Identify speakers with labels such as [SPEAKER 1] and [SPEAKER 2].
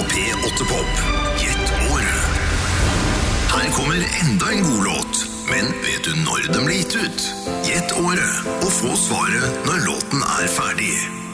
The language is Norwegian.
[SPEAKER 1] på P8 Pop. Gjett året. Her kommer enda en god låt, men vet du når den blir gitt ut? Gjett året, og få svaret når låten er ferdig.